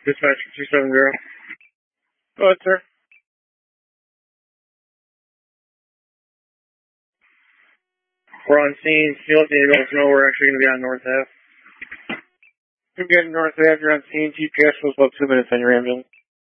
Dispatch 270. Go ahead, sir. We're on scene. You'll let the ambulance know we're actually going to be on North Ave. You're getting North Ave. You're on scene. GPS was about 2 minutes on your ambulance.